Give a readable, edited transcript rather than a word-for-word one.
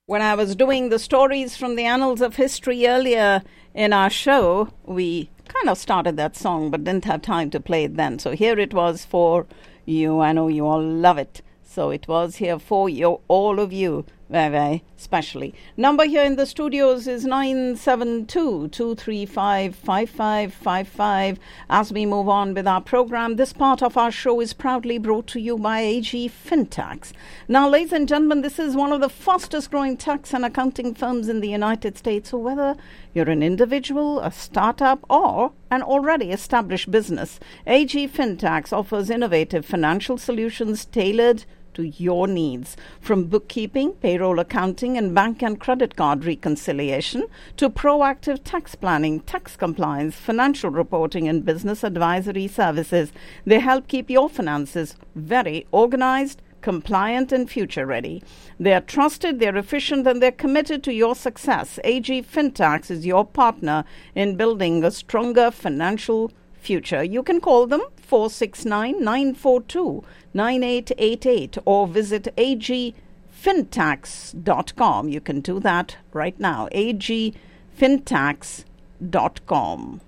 When I was doing the stories from the annals of history earlier in our show, we kind of started that song but didn't have time to play it then. So here it was for you. I know you all love it. So it was here for you, all of you, very, very specially. Number here in the studios is 972-235-5555. As we move on with our program, this part of our show is proudly brought to you by AG Fintax. Now, ladies and gentlemen, this is one of the fastest growing tax and accounting firms in the United States. So whether you're an individual, a startup, or an already established business, AG Fintax offers innovative financial solutions tailored to your needs, from bookkeeping, payroll accounting, and bank and credit card reconciliation to proactive tax planning, tax compliance, financial reporting, and business advisory services. They help keep your finances very organized, compliant, and future ready. They are trusted, they're efficient, and they're committed to your success. AG Fintax is your partner in building a stronger financial future. You can call them 469-942-9888 or visit agfintax.com. You can do that right now, agfintax.com.